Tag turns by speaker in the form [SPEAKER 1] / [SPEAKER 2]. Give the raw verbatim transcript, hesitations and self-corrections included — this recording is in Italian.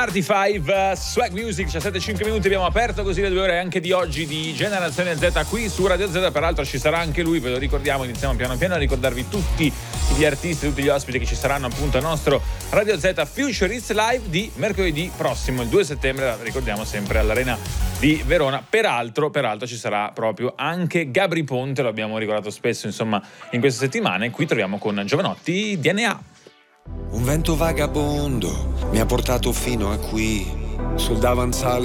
[SPEAKER 1] Arty cinque, Swag Music, diciassette e cinque minuti, abbiamo aperto così le due ore anche di oggi di Generazione Z qui su Radio Z, peraltro ci sarà anche lui, ve lo ricordiamo, iniziamo piano piano a ricordarvi tutti gli artisti, tutti gli ospiti che ci saranno appunto al nostro Radio Z Future Hits Live di mercoledì prossimo, il due settembre, ricordiamo sempre all'Arena di Verona. Peraltro, peraltro ci sarà proprio anche Gabry Ponte, lo abbiamo ricordato spesso insomma in queste settimane, qui troviamo con Giovanotti D N A.
[SPEAKER 2] Un vento vagabondo mi ha portato fino a qui, sul davanzale